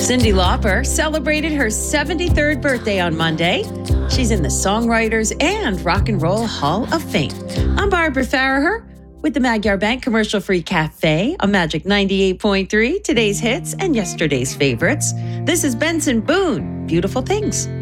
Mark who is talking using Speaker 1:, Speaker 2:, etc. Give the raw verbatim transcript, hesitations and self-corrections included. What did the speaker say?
Speaker 1: Cyndi Lauper celebrated her seventy-third birthday on Monday. She's in the Songwriters and Rock and Roll Hall of Fame. I'm Barbara Farraher with the Magyar Bank Commercial-Free Cafe on Magic ninety-eight point three, today's hits and yesterday's favorites. This is Benson Boone, Beautiful Things.